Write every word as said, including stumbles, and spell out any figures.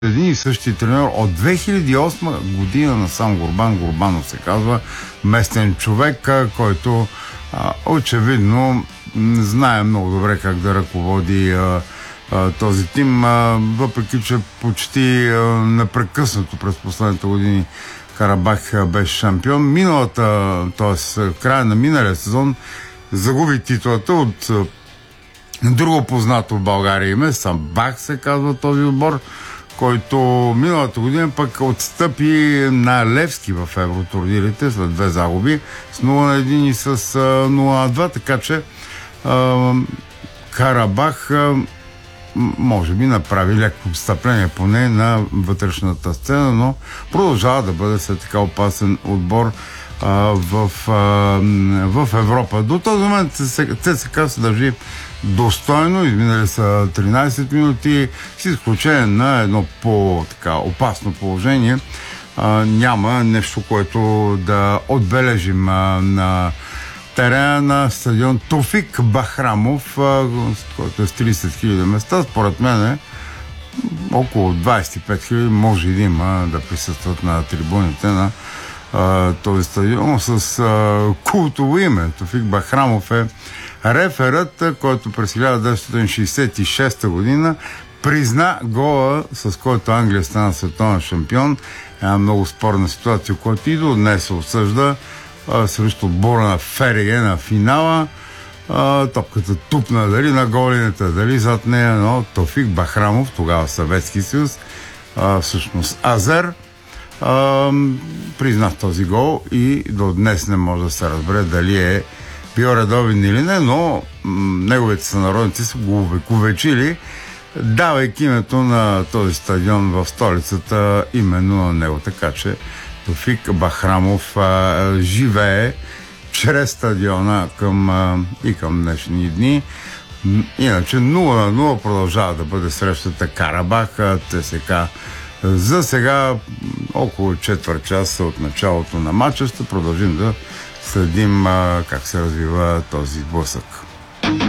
един и същи тренер от две хиляди и осма година насам. Гурбан Гурбанов се казва, местен човек, който а, очевидно знае много добре как да ръководи а, а, този тим, а, въпреки че почти а, непрекъснато през последните години Карабах беше шампион. Миналата, т.е. в края на миналия сезон загуби титлата от а, друго познато в България име, Самбах се казва този отбор, който миналата година пък отстъпи на Левски в евротурнирите след две загуби с нула на един и с нула на два, така че а, Карабах а, може би направи леко отстъпление поне на вътрешната сцена, но продължава да бъде след така опасен отбор а, в, а, в Европа. До този момент ЦСКА се държи достойно, изминали са тринайсет минути, с изключение на едно по-така опасно положение. А, няма нещо, което да отбележим а, на терена на стадион Тофик Бахрамов, а, който е с трийсет хиляди места. Според мен е около двайсет и пет хиляди може и да има да присъстват на трибуните на а, този стадион с а, култово име. Тофик Бахрамов е реферът, който през хиляда деветстотин шейсет и шеста година призна гола, с който Англия стана световен шампион. Една много спорна ситуация, която и до днес се осъжда а, срещу отбора на Фереге на финала. А, топката тупна дали на голината, дали зад нея, но Тофик Бахрамов, тогава Съветски съюз, а, всъщност Азер, а, призна този гол и до днес не може да се разбере дали е бил редовен или не, но м- неговите сънародници са го увековечили, давайки името на този стадион в столицата именно на него. Така че Тофик Бахрамов а, живее чрез стадиона към, а, и към днешни дни. Иначе нула на нула продължава да бъде срещата Карабах, ЦСКА. За сега около четвърт часа от началото на матча ще продължим да следим а, как се развива този сблъсък.